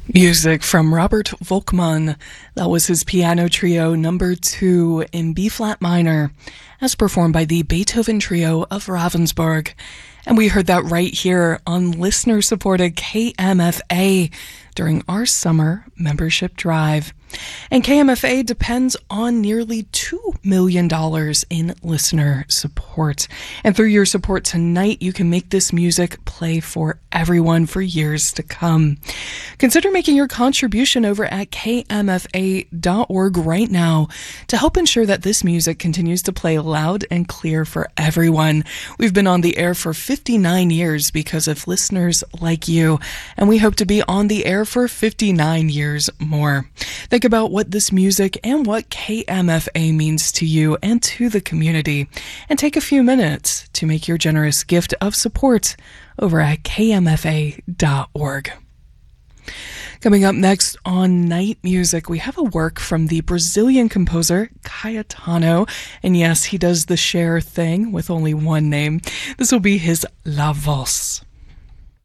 Music from Robert Volkmann. That was his piano trio number 2 in B-flat minor, as performed by the Beethoven Trio of Ravensburg. And we heard that right here on listener-supported KMFA during our summer membership drive. And KMFA depends on nearly $2 million in listener support. And through your support tonight, you can make this music play for everyone for years to come. Consider making your contribution over at kmfa.org right now to help ensure that this music continues to play loud and clear for everyone. We've been on the air for 59 years because of listeners like you, and we hope to be on the air for 59 years more. Think about what this music and what KMFA means to you and to the community, and take a few minutes to make your generous gift of support over at kmfa.org. Coming up next on Night Music, we have a work from the Brazilian composer Caetano, and yes, he does the Cher thing with only one name. This will be his La Voz.